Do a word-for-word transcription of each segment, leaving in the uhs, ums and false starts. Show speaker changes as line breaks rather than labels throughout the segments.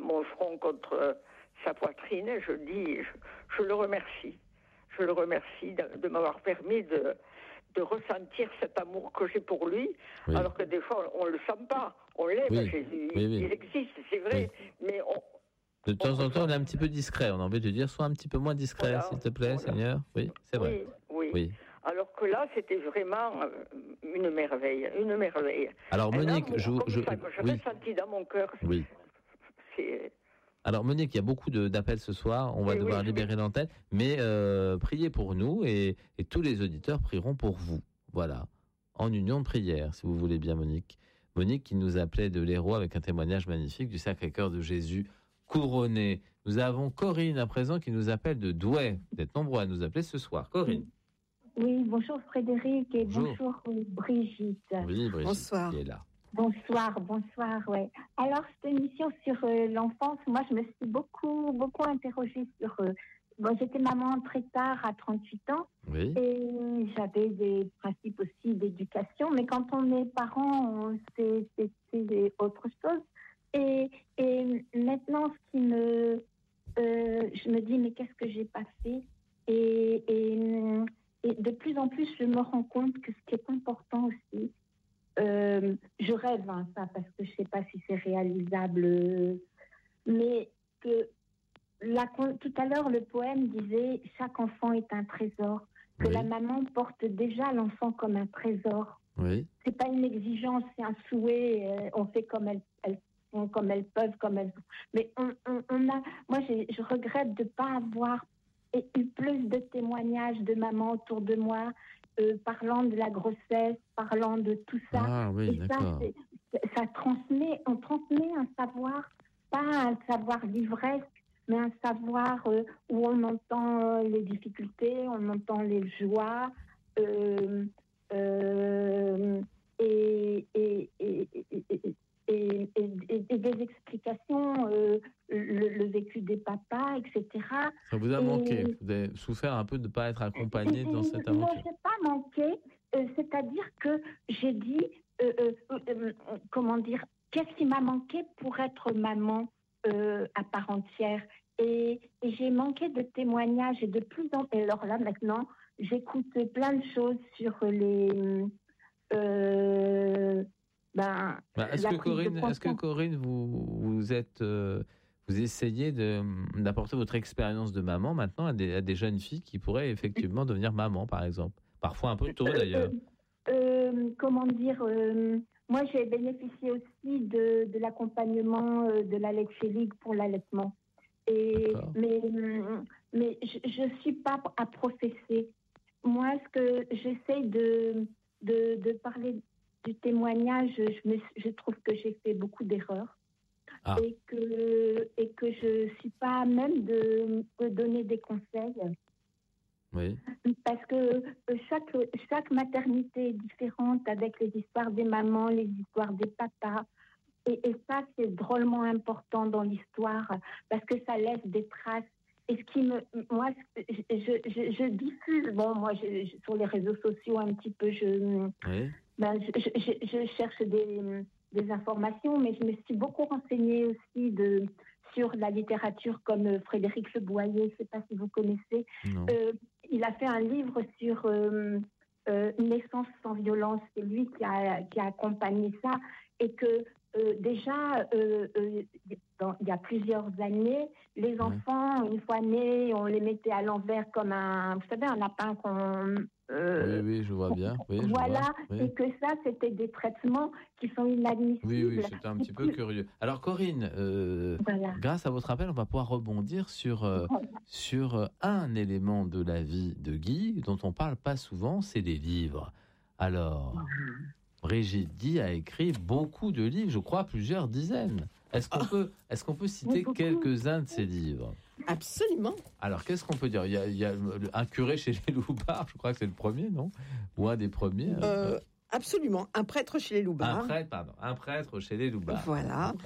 mon front contre euh, sa poitrine et je dis, je, je le remercie. Je le remercie de, de m'avoir permis de, de ressentir cet amour que j'ai pour lui, oui. alors que des fois, on ne le sent pas. On l'aime,
oui.
Jésus.
Oui, oui.
Il existe, c'est vrai, oui. mais on...
De temps en temps, on est un petit peu discret. On a envie de dire, sois un petit peu moins discret, voilà, s'il te plaît, voilà. Seigneur. Oui, c'est vrai.
Oui, oui.
oui.
Alors que là, c'était vraiment une merveille, une merveille.
Alors, Monique,
amour,
je...
je,
je
je
oui.
ressentis dans mon cœur.
Oui.
C'est...
Alors, Monique, il y a beaucoup de, d'appels ce soir. On va oui, devoir oui, libérer oui. l'antenne. Mais euh, priez pour nous et, et tous les auditeurs prieront pour vous. Voilà. En union de prière, si vous voulez bien, Monique. Monique qui nous appelait de l'Hérault avec un témoignage magnifique du Sacré-Cœur de Jésus couronné. Nous avons Corinne à présent qui nous appelle de Douai. Vous êtes nombreux à nous appeler ce soir. Corinne.
Oui, bonjour Frédéric et bonjour, bonjour Brigitte.
Oui, Brigitte
bonsoir.
Qui est là.
Bonsoir, bonsoir, ouais. Alors, cette émission sur euh, l'enfance, moi, je me suis beaucoup, beaucoup interrogée sur... Euh, bon, j'étais maman très tard, à trente-huit ans,
oui.
et j'avais des principes aussi d'éducation, mais quand on est parent, on, c'est, c'est, c'est autre chose. Et, et maintenant, ce qui me... Euh, je me dis, mais qu'est-ce que j'ai pas fait ? et, et, et de plus en plus, je me rends compte que ce qui est important aussi, Euh, je rêve, hein, ça, parce que je ne sais pas si c'est réalisable, euh, mais que la, tout à l'heure, le poème disait « Chaque enfant est un trésor », que oui. la maman porte déjà l'enfant comme un trésor.
Oui.
Ce n'est pas une exigence, c'est un souhait, euh, on fait comme elles, elles font, comme elles peuvent, comme elles... Mais on, on, on a... Moi, j'ai, je regrette de ne pas avoir eu plus de témoignages de mamans autour de moi, Euh, parlant de la grossesse, parlant de tout ça.
Ah oui,
et
d'accord.
ça, c'est, ça transmet, on transmet un savoir, pas un savoir livresque, mais un savoir euh, où on entend les difficultés, on entend les joies, euh, euh, et, et, et, et, et Et, et, et des explications, euh, le, le vécu des papas, et cetera.
Ça vous a
et...
manqué. Vous avez souffert un peu de ne pas être accompagné dans cette aventure.
Non, je n'ai pas manqué. Euh, c'est-à-dire que j'ai dit, euh, euh, euh, comment dire, qu'est-ce qui m'a manqué pour être maman euh, à part entière. Et, et j'ai manqué de témoignages et de plus en plus. Alors là, maintenant, j'écoute plein de choses sur les... Euh, Ben,
bah, est-ce, que Corinne, est-ce que Corinne, vous, vous êtes, euh, vous essayez de, d'apporter votre expérience de maman maintenant à des, à des jeunes filles qui pourraient effectivement devenir maman, par exemple, parfois un peu tôt d'ailleurs.
Euh, euh, comment dire euh, Moi, j'ai bénéficié aussi de, de l'accompagnement euh, de la Lecce League pour l'allaitement. Et mais mais je ne suis pas à professer. Moi, ce que j'essaie de de, de parler du témoignage, je, me, je trouve que j'ai fait beaucoup d'erreurs ah. et que et que je suis pas à même de, de donner des conseils.
Oui.
Parce que chaque chaque maternité est différente avec les histoires des mamans, les histoires des papas. Et, et ça, c'est drôlement important dans l'histoire parce que ça laisse des traces. Et ce qui me, moi, je, je, je diffuse, bon, moi, je, je, sur les réseaux sociaux un petit peu, je,
oui.
ben, je, je, je cherche des, des informations, mais je me suis beaucoup renseignée aussi de, sur la littérature comme Frédéric Le Boyer, je ne sais pas si vous connaissez. Euh, il a fait un livre sur euh, euh, une naissance sans violence, c'est lui qui a, qui a accompagné ça, et que euh, déjà, euh, euh, dans, il y a plusieurs années, les enfants, ouais. une fois nés, on les mettait à l'envers comme un, vous savez, un lapin qu'on...
Euh, oui, oui, je vois bien. Oui,
voilà,
vois, oui.
et que ça, c'était des traitements qui sont inadmissibles.
Oui, oui, c'était un petit peu curieux. Alors, Corinne, euh, voilà. grâce à votre appel, on va pouvoir rebondir sur, euh, voilà. sur un élément de la vie de Guy dont on parle pas souvent, c'est les livres. Alors, Brigitte Guy a écrit beaucoup de livres, je crois plusieurs dizaines. Est-ce qu'on peut, est-ce qu'on peut citer quelques-uns de ces livres ?
Absolument.
Alors, qu'est-ce qu'on peut dire ? Il y a, il y a un curé chez les Loubards, je crois que c'est le premier, non ? Ou un des premiers
euh, Absolument. Un prêtre chez les Loubards.
Un prêtre, pardon. Un prêtre chez les Loubards.
Voilà.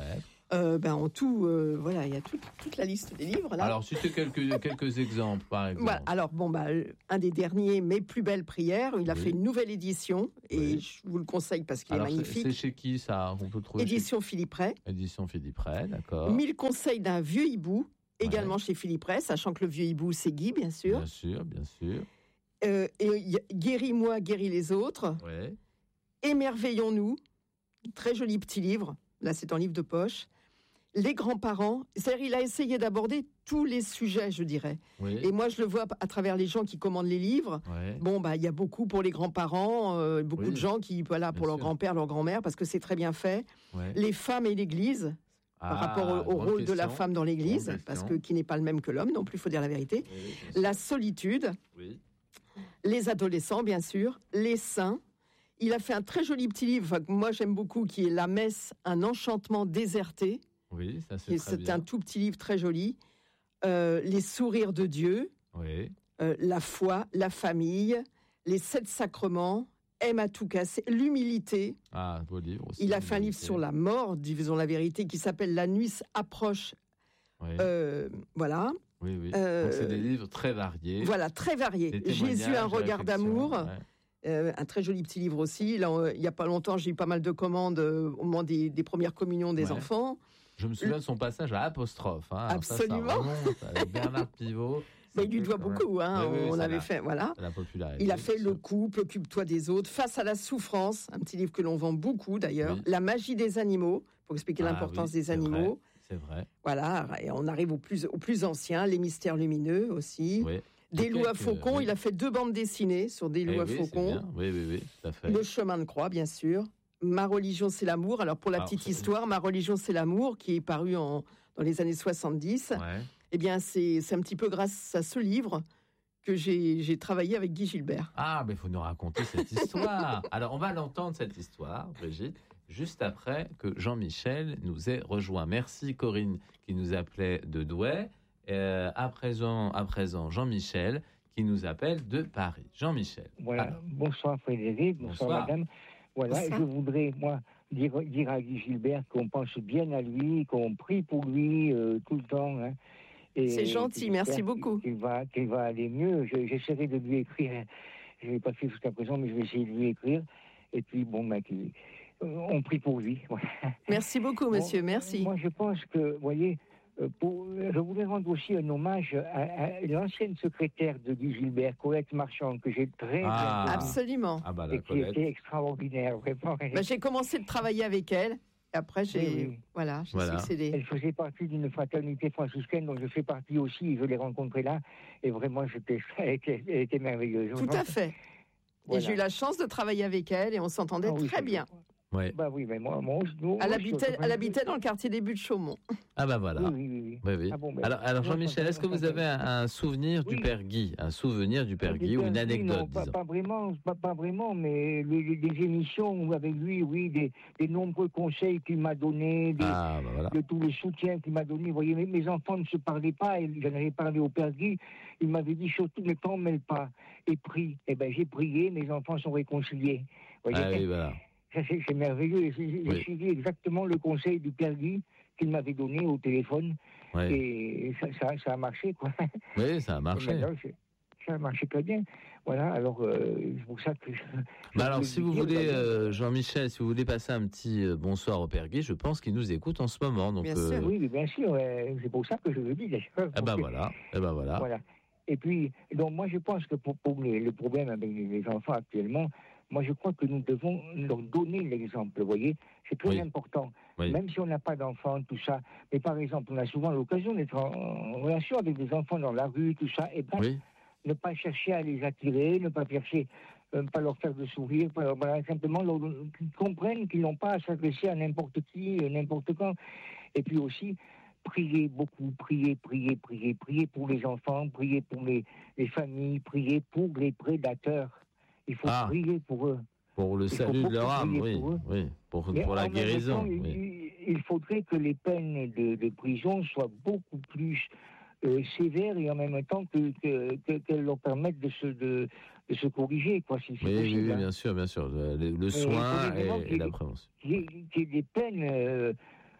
Euh, ben, en tout, euh, voilà, il y a toute, toute la liste des livres. Là.
Alors, citez quelques, quelques exemples, par exemple.
Voilà, alors, bon, bah, un des derniers, Mes plus belles prières, il a oui. fait une nouvelle édition, et oui. je vous le conseille parce qu'il alors, est magnifique.
C'est chez qui, ça? On peut trouver
Édition chez... Philippe Ray.
Édition Philippe Ray, d'accord.
Mille conseils d'un vieux hibou, également ouais. chez Philippe Ray, sachant que le vieux hibou, c'est Guy, bien sûr.
Bien sûr, bien sûr.
Euh, et Guéris-moi, guéris les autres.
Ouais.
Émerveillons-nous, très joli petit livre, là c'est un livre de poche. Les grands-parents, c'est-à-dire il a essayé d'aborder tous les sujets, je dirais.
Oui.
Et moi, je le vois à travers les gens qui commandent les livres.
Ouais.
Bon, bah, il y a beaucoup pour les grands-parents, euh, beaucoup
oui.
de gens qui, voilà, pour
Bien
leur
sûr.
grand-père, leur grand-mère, parce que c'est très bien fait.
Ouais.
Les femmes et l'Église, ah, par rapport au, au rôle question. de la femme dans l'Église, parce que qui n'est pas le même que l'homme, non plus, il faut dire la vérité.
Oui,
la solitude,
oui.
les adolescents, bien sûr, les saints. Il a fait un très joli petit livre, que moi j'aime beaucoup, qui est La messe, un enchantement déserté.
Oui, ça c'est
et
très
c'est
bien.
un tout petit livre très joli. Euh, les sourires de Dieu,
oui.
euh, la foi, la famille, les sept sacrements, aime à tout casser, l'humilité.
Ah, beau livre aussi.
Il a fait un livre sur la mort, disons la vérité, qui s'appelle La nuit approche.
Oui.
Euh, voilà.
Oui, oui.
Euh,
Donc c'est des livres très variés.
Voilà, très variés. Jésus, un regard d'amour. Ouais. Euh, un très joli petit livre aussi. Là, euh, il n'y a pas longtemps, j'ai eu pas mal de commandes euh, au moment des, des premières communions des ouais. enfants.
Je me souviens de son passage à Apostrophe. Hein.
Absolument.
Ça, ça remonte avec Bernard Pivot.
Mais il lui doit beaucoup. Hein.
Oui, oui,
on avait
la,
fait, voilà.
La popularité.
Il a fait Le couple, Occupe-toi des autres, Face à la souffrance, un petit livre que l'on vend beaucoup d'ailleurs. Oui. La magie des animaux, pour expliquer ah, l'importance
oui,
des animaux.
Vrai, c'est vrai.
Voilà, et on arrive au plus, au plus ancien, Les mystères lumineux aussi. Oui. Des loups à faucons, oui. Il a fait deux bandes dessinées sur des loups eh à
oui,
faucons.
Oui, oui, oui, tout à fait.
Le chemin de croix, bien sûr. Ma religion, c'est l'amour. Alors, pour la ah, petite c'est... histoire, Ma religion, c'est l'amour, qui est paru en, dans les années soixante-dix.
Ouais.
Eh bien, c'est, c'est un petit peu grâce à ce livre que j'ai, j'ai travaillé avec Guy Gilbert.
Ah, mais il faut nous raconter cette histoire. Alors, on va l'entendre, cette histoire, Brigitte, juste après que Jean-Michel nous ait rejoint. Merci, Corinne, qui nous appelait de Douai. Euh, à présent, à présent, Jean-Michel, qui nous appelle de Paris. Jean-Michel.
Voilà. Alors. Bonsoir Frédéric, bonsoir, bonsoir madame. Voilà, bonsoir. Je voudrais, moi, dire, dire à Guy Gilbert qu'on pense bien à lui, qu'on prie pour lui euh, tout le temps. Hein,
et c'est gentil, merci beaucoup.
Qu'il va, qu'il va aller mieux. Je, j'essaierai de lui écrire. Je ne l'ai pas fait jusqu'à présent, mais je vais essayer de lui écrire. Et puis, bon, ben, qu'il, on prie pour lui. Voilà.
Merci beaucoup, monsieur,
bon,
merci.
Moi, je pense que, vous voyez, Pour, je voudrais rendre aussi un hommage à, à l'ancienne secrétaire de Guy Gilbert, Colette Marchand, que j'ai très
ah, bien absolument,
ah bah,
et qui était extraordinaire, vraiment.
Bah, j'ai commencé de travailler avec elle. Et après, j'ai, oui, oui. Voilà, j'ai voilà. succédé.
Elle faisait partie d'une fraternité franciscaine dont je fais partie aussi. Je l'ai rencontrée là, et vraiment, j'étais, elle, était, elle était merveilleuse.
Tout à fait. Voilà. Et j'ai eu la chance de travailler avec elle, et on s'entendait ah, oui, très bien.
Ouais.
Bah oui, mais moi, moi, moi
elle, habitait, elle habitait dans le quartier des Buttes Chaumont.
Ah bah voilà.
Oui, oui, oui.
oui, oui. Ah bon, ben, alors, alors Jean-Michel, est-ce que vous avez un, un souvenir oui. du Père Guy, un souvenir du Père Guy ou une anecdote,
non, pas, pas vraiment, pas, pas vraiment, mais les, les, les émissions avec lui, oui, des, des nombreux conseils qu'il m'a donnés, des,
ah, bah voilà.
de tous les soutiens qu'il m'a donnés. Vous voyez, mes, mes enfants ne se parlaient pas, et j'en avais parlé au Père Guy. Il m'avait dit surtout ne t'en mêle pas et prie. Eh ben j'ai prié, mes enfants sont réconciliés. Vous voyez,
ah oui, voilà.
Ça, c'est, c'est merveilleux. J'ai, oui. j'ai suivi exactement le conseil du Père Guy qu'il m'avait donné au téléphone. Oui. Et ça, ça, ça a marché, quoi.
Oui, ça a marché.
Ça a marché très bien. Voilà, alors, euh, c'est pour ça que... Je,
bah alors, si vous voulez, euh, Jean-Michel, si vous voulez passer un petit euh, bonsoir au Père Guy, je pense qu'il nous écoute en ce moment. Donc,
bien
euh...
sûr.
Oui, bien sûr. Euh, c'est pour ça que je le dis, d'ailleurs.
Eh ben voilà. Eh ben voilà.
Voilà. Et puis, donc, moi, je pense que pour, pour les, le problème avec les, les enfants actuellement, moi, je crois que nous devons leur donner l'exemple, vous voyez. C'est très oui. important. Oui. Même si on n'a pas d'enfants, tout ça. Mais par exemple, on a souvent l'occasion d'être en, en relation avec des enfants dans la rue, tout ça. Et bien, oui. ne pas chercher à les attirer, ne pas chercher, euh, pas leur faire de sourire, pas, voilà, simplement leur, qu'ils comprennent qu'ils n'ont pas à s'adresser à n'importe qui, n'importe quand. Et puis aussi, prier beaucoup, prier, prier, prier, prier pour les enfants, prier pour les, les familles, prier pour les prédateurs. Il faut ah, prier pour eux.
Pour le salut de leur âme, oui, pour, oui, pour, pour la guérison. Temps,
oui. il, il faudrait que les peines de, de prison soient beaucoup plus euh, sévères et en même temps que, que, que, qu'elles leur permettent de se, de, de se corriger, quoi, si c'est
oui,
possible.
Oui, bien sûr, bien sûr. Le, le soin et, et la prévention.
Qu'il y ait des peines... Euh,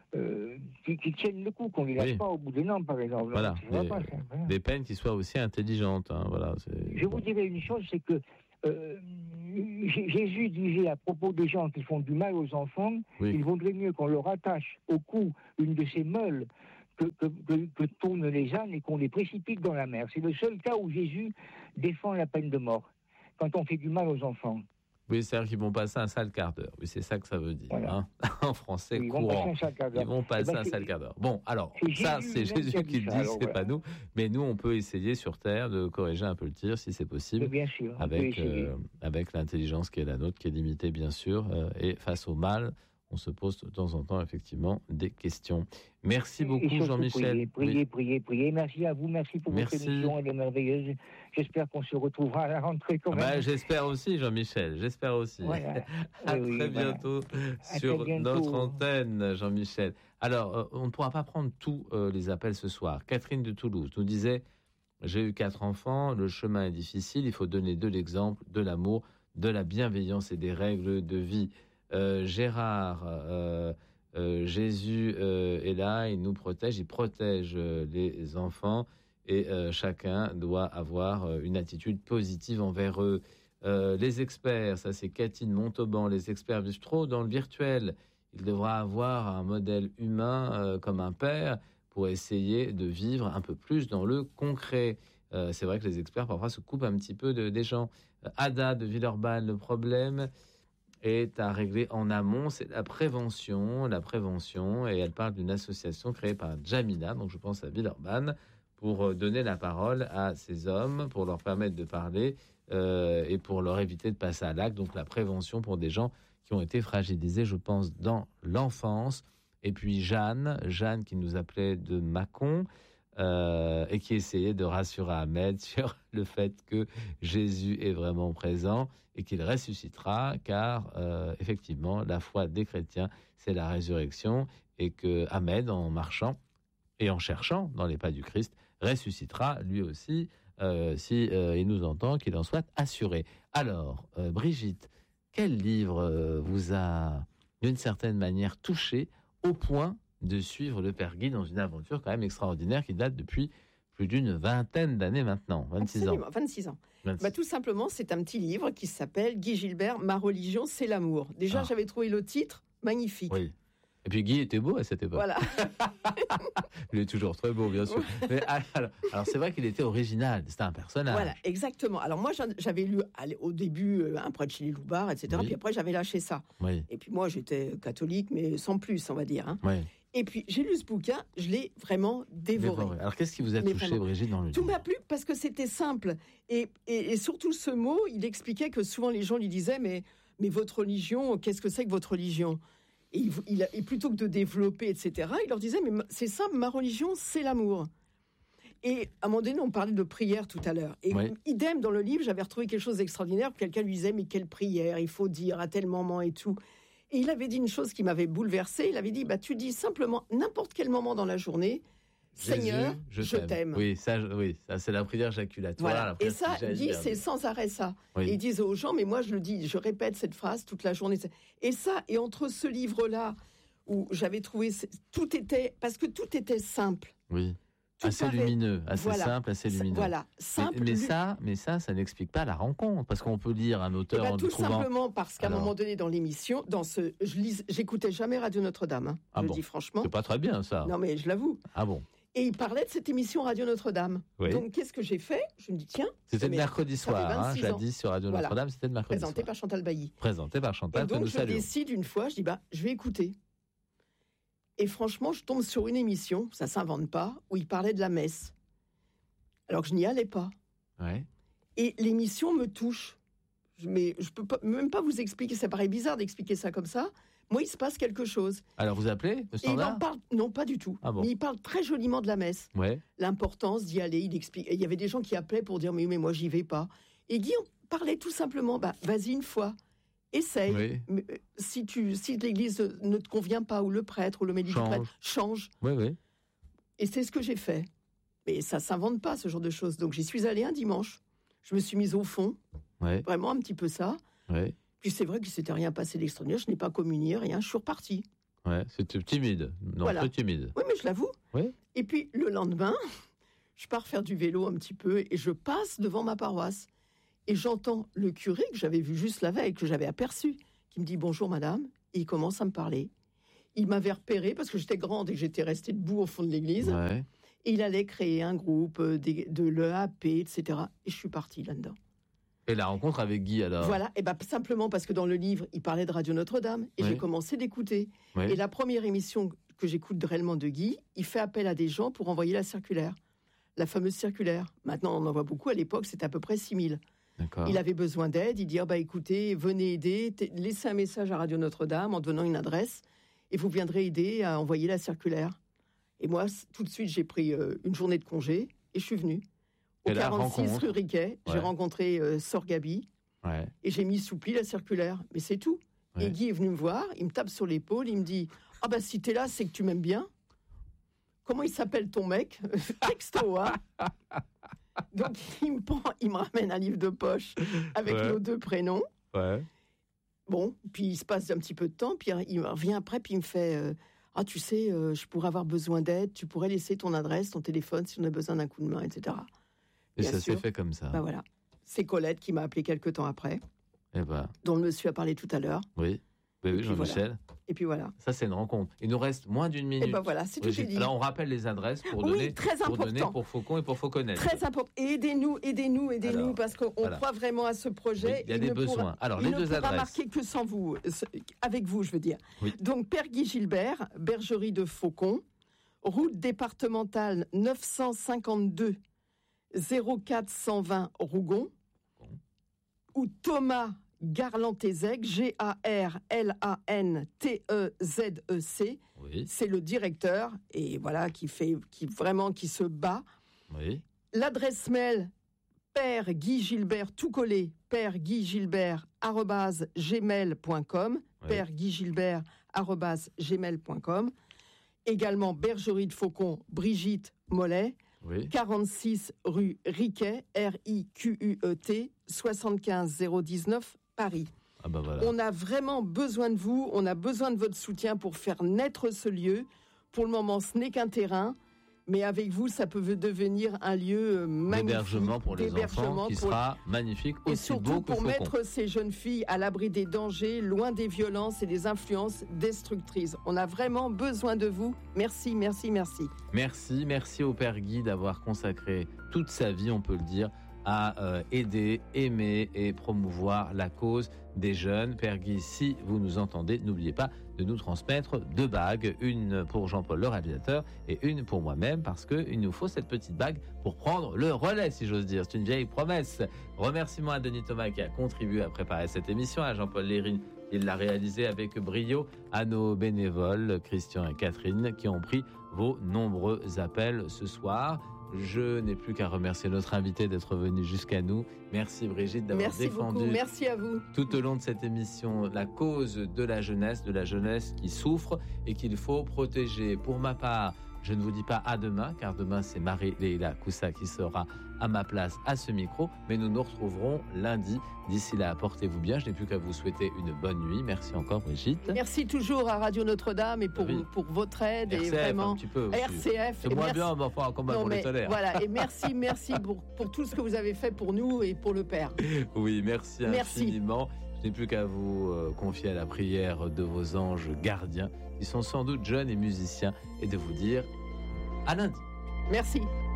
euh, qui, qui tiennent le coup, qu'on ne les lâche oui. pas au bout d'un an, par exemple.
Voilà, des, pas, voilà. des peines qui soient aussi intelligentes. Hein, voilà, c'est...
Je vous dirais une chose, c'est que euh, Jésus disait à propos des gens qui font du mal aux enfants, oui. il vaudrait mieux qu'on leur attache au cou une de ces meules que, que, que, que tournent les ânes et qu'on les précipite dans la mer. C'est le seul cas où Jésus défend la peine de mort, quand on fait du mal aux enfants.
Oui, c'est-à-dire qu'ils vont passer un sale quart d'heure. Oui, c'est ça que ça veut dire, voilà. hein en français oui, ils courant. Vont ils vont passer eh ben, un sale quart d'heure. Bon, alors, c'est ça, Jésus c'est Jésus qui le dit, alors, c'est voilà. pas nous. Mais nous, on peut essayer sur Terre de corriger un peu le tir, si c'est possible.
Bien sûr.
Avec, euh, avec l'intelligence qui est la nôtre, qui est limitée, bien sûr. Euh, et face au mal, on se pose de temps en temps, effectivement, des questions. Merci beaucoup, Jean-Michel.
Priez, priez, oui. priez, priez. Merci à vous, merci pour merci. votre émission, elle est merveilleuse. J'espère qu'on se retrouvera à la rentrée quand même.
Bah, j'espère aussi, Jean-Michel, j'espère aussi. Voilà. à oui, très oui, bientôt voilà. sur très bientôt. Notre antenne, Jean-Michel. Alors, euh, on ne pourra pas prendre tous euh, les appels ce soir. Catherine de Toulouse nous disait, j'ai eu quatre enfants, le chemin est difficile, il faut donner de l'exemple, de l'amour, de la bienveillance et des règles de vie. Euh, Gérard, euh, euh, Jésus euh, est là, il nous protège, il protège euh, les enfants et euh, chacun doit avoir euh, une attitude positive envers eux. Euh, les experts, ça c'est Cathy de Montauban, les experts vivent trop dans le virtuel. Il devra avoir un modèle humain euh, comme un père pour essayer de vivre un peu plus dans le concret. Euh, c'est vrai que les experts parfois se coupent un petit peu de, des gens. Euh, Ada de Villeurbanne, le problème est à régler en amont, c'est la prévention, la prévention, et elle parle d'une association créée par Jamila, donc je pense à Villeurbanne, pour donner la parole à ces hommes, pour leur permettre de parler euh, et pour leur éviter de passer à l'acte, donc la prévention pour des gens qui ont été fragilisés, je pense, dans l'enfance. Et puis Jeanne, Jeanne qui nous appelait de Mâcon, euh, et qui essayait de rassurer Ahmed sur le fait que Jésus est vraiment présent et qu'il ressuscitera, car euh, effectivement, la foi des chrétiens, c'est la résurrection, et que Ahmed, en marchant et en cherchant dans les pas du Christ, ressuscitera lui aussi, euh, si euh, il nous entend, qu'il en soit assuré. Alors, euh, Brigitte, quel livre euh, vous a, d'une certaine manière, touché au point de suivre le Père Guy dans une aventure quand même extraordinaire qui date depuis plus d'une vingtaine d'années maintenant, vingt-six
Absolument,
ans.
vingt-six ans.
vingt-six.
Bah, tout simplement, c'est un petit livre qui s'appelle Guy Gilbert, Ma religion, c'est l'amour. Déjà, ah. j'avais trouvé le titre magnifique.
Oui. Et puis Guy était beau à cette époque.
Voilà.
Il est toujours très beau, bien sûr. Mais alors, alors c'est vrai qu'il était original, c'était un personnage.
Voilà, exactement. Alors moi, j'avais lu au début Un prêtre chez les loupards, et cetera. Oui. Puis après, j'avais lâché ça.
Oui.
Et puis moi, j'étais catholique, mais sans plus, on va dire. Hein.
Oui.
Et puis, j'ai lu ce bouquin, je l'ai vraiment dévoré. dévoré.
Alors, qu'est-ce qui vous a mais touché, vraiment, Brigitte, dans le livre ?
Tout m'a plu parce que c'était simple. Et, et, et surtout, ce mot, il expliquait que souvent, les gens lui disaient, mais, mais votre religion, qu'est-ce que c'est que votre religion ? Et, il, il, et plutôt que de développer, et cetera, il leur disait, mais c'est simple, ma religion, c'est l'amour. Et à un moment donné, on parlait de prière tout à l'heure. Et oui. idem, dans le livre, j'avais retrouvé quelque chose d'extraordinaire. Quelqu'un lui disait, mais quelle prière, il faut dire à tel moment et tout. Et il avait dit une chose qui m'avait bouleversée. Il avait dit, bah, tu dis simplement, n'importe quel moment dans la journée, Jésus, Seigneur, je, je t'aime. t'aime.
Oui, ça, oui, ça, c'est la prière jaculatoire.
Voilà.
La prière
et ça, dit, c'est sans arrêt ça.
Oui.
Et il disait aux gens, mais moi je le dis, je répète cette phrase toute la journée. Et ça, et entre ce livre-là, où j'avais trouvé, tout était, parce que tout était simple.
Oui. Tout assez paraît, lumineux, assez voilà, simple, assez lumineux.
Voilà, simple.
Mais, mais ça, mais ça, ça n'explique pas la rencontre, parce qu'on peut lire un auteur
ben,
en
tout
trouvant...
simplement parce qu'à Alors... un moment donné dans l'émission, dans ce, je lis, j'écoutais jamais Radio Notre-Dame. Hein,
ah
je
bon.
le dis franchement.
C'est pas très bien ça.
Non mais je l'avoue.
Ah bon.
Et il parlait de cette émission Radio Notre-Dame.
Oui.
Donc qu'est-ce que j'ai fait ? Je me dis tiens.
C'était le mercredi soir, hein, jadis sur Radio
voilà.
Notre-Dame, c'était le mercredi
Présenté
soir.
par Chantal Bailly.
Présenté par Chantal.
Et donc
que nous
je
saluons.
décide une fois, je dis bah je vais écouter. Et franchement, je tombe sur une émission, ça s'invente pas, où il parlait de la messe. Alors que je n'y allais pas.
Ouais.
Et l'émission me touche. Mais je peux pas, même pas vous expliquer, ça paraît bizarre d'expliquer ça comme ça. Moi, il se passe quelque chose.
Alors, vous appelez le standard ?
Et il en parle, non, pas du tout.
Ah bon.
Mais il parle très joliment de la messe.
Ouais.
L'importance d'y aller. Il explique. Et il y avait des gens qui appelaient pour dire, mais, mais moi, j'y vais pas. Et Guillaume parlait tout simplement, bah, vas-y une fois. Essaye.
Oui.
Mais, si, tu, si l'église ne te convient pas, ou le prêtre, ou le médic du prêtre, change.
Oui, oui.
Et c'est ce que j'ai fait. Mais ça ne s'invente pas, ce genre de choses. Donc, j'y suis allée un dimanche. Je me suis mise au fond.
Ouais.
Vraiment un petit peu ça.
Ouais.
Puis c'est vrai qu'il ne s'était rien passé d'extraordinaire. Je n'ai pas communié, rien. Je suis repartie.
Ouais, c'est timide. Non,
voilà.
Très timide.
Oui, mais je l'avoue.
Oui.
Et puis, le lendemain, je pars faire du vélo un petit peu et je passe devant ma paroisse. Et j'entends le curé que j'avais vu juste la veille, que j'avais aperçu, qui me dit « Bonjour, madame ». Et il commence à me parler. Il m'avait repéré parce que j'étais grande et que j'étais restée debout au fond de l'église.
Ouais.
Et il allait créer un groupe de, de l'E A P, et cetera. Et je suis partie là-dedans.
Et la rencontre avec Guy, alors?
Voilà, et ben simplement parce que dans le livre, il parlait de Radio Notre-Dame, et oui. j'ai commencé d'écouter. Oui. Et la première émission que j'écoute réellement de Guy, il fait appel à des gens pour envoyer la circulaire, la fameuse circulaire. Maintenant, on en voit beaucoup, à l'époque, c'était à peu près six mille. D'accord. Il avait besoin d'aide, il dit oh, bah, « écoutez, venez aider, laissez un message à Radio Notre-Dame en donnant une adresse, et vous viendrez aider à envoyer la circulaire. » Et moi, tout de suite, j'ai pris euh, une journée de congé, et je suis venue. Au quarante-six rue Riquet, ouais. j'ai rencontré euh, Sœur Gabi, ouais. et j'ai mis sous pli la circulaire. Mais c'est tout. Ouais. Et Guy est venu me voir, il me tape sur l'épaule, il me dit « Ah bah si t'es là, c'est que tu m'aimes bien. Comment il s'appelle ton mec ?» Texto, hein. Donc il me, prend, il me ramène un livre de poche avec ouais. nos deux prénoms. Ouais. Bon, puis il se passe un petit peu de temps, puis il revient après, puis il me fait euh, « Ah, tu sais, euh, je pourrais avoir besoin d'aide, tu pourrais laisser ton adresse, ton téléphone, si on a besoin d'un coup de main, et cetera »
Et Bien ça sûr. s'est fait comme ça.
Bah voilà. C'est Colette qui m'a appelé quelques temps après,
et bah.
dont le monsieur a parlé tout à l'heure.
Oui, oui, oui Jean-Michel.
Voilà. Et puis voilà.
Ça, c'est une rencontre. Il nous reste moins d'une minute.
Et ben voilà, c'est tout dit.
Alors, on rappelle les adresses pour donner,
oui, très
pour, donner pour Faucon et pour Fauconnet.
Très important. Et aidez-nous, aidez-nous, aidez-nous, Alors, parce qu'on voilà. croit vraiment à ce projet.
Oui, il y a il des besoins. Pourra, Alors, les deux adresses. Il ne pourra marquer
que sans vous, avec vous, je veux dire.
Oui.
Donc, Père Guy Gilbert, Bergerie de Faucon, route départementale neuf cent cinquante-deux zéro quatre cent vingt Rougon, ou Thomas Garlantézec, G A R L A N T E Z E C, oui. c'est le directeur, et voilà, qui fait, qui vraiment, qui se bat.
Oui.
L'adresse mail, Père Guy Gilbert, tout collé, Père Guy Gilbert, arrobase gmail point com, oui. Père Guy Gilbert, arrobase gmail point com. Également, Bergerie de Faucon, Brigitte Mollet, oui. quarante-six rue Riquet, R I Q U E T, soixante-quinze zéro dix-neuf, Paris.
Ah bah voilà.
On a vraiment besoin de vous, on a besoin de votre soutien pour faire naître ce lieu. Pour le moment, ce n'est qu'un terrain, mais avec vous, ça peut devenir un lieu magnifique.
D'hébergement pour les enfants, qui pour... sera magnifique, aussi
et surtout
beau que
pour
Faucon.
Mettre ces jeunes filles à l'abri des dangers, loin des violences et des influences destructrices. On a vraiment besoin de vous. Merci, merci, merci.
Merci, merci au Père Guy d'avoir consacré toute sa vie, on peut le dire, à euh, aider, aimer et promouvoir la cause des jeunes. Père Guy, si vous nous entendez, n'oubliez pas de nous transmettre deux bagues, une pour Jean-Paul le réalisateur et une pour moi-même, parce qu'il nous faut cette petite bague pour prendre le relais, si j'ose dire. C'est une vieille promesse. Remerciements à Denis Thomas qui a contribué à préparer cette émission, à Jean-Paul Lérine, il l'a réalisé avec brio, à nos bénévoles, Christian et Catherine, qui ont pris vos nombreux appels ce soir. Je n'ai plus qu'à remercier notre invité d'être venu jusqu'à nous. Merci Brigitte d'avoir
Merci
défendu
beaucoup. Merci à vous.
tout au long de cette émission la cause de la jeunesse, de la jeunesse qui souffre et qu'il faut protéger. Pour ma part, je ne vous dis pas à demain, car demain c'est Marie-Leila Coussa qui sera à ma place à ce micro, mais nous nous retrouverons lundi. D'ici là, portez-vous bien. Je n'ai plus qu'à vous souhaiter une bonne nuit. Merci encore Brigitte.
Merci toujours à Radio Notre-Dame et pour,
oui.
pour votre aide.
R C F,
et vraiment
un petit peu
R C F.
C'est moins bien, mais enfin, comment on les tolère.
Voilà, et merci, merci pour, pour tout ce que vous avez fait pour nous et pour le Père.
Oui, merci,
merci.
infiniment. Je n'ai plus qu'à vous euh, confier à la prière de vos anges gardiens, qui sont sans doute jeunes et musiciens, et de vous dire à lundi.
Merci.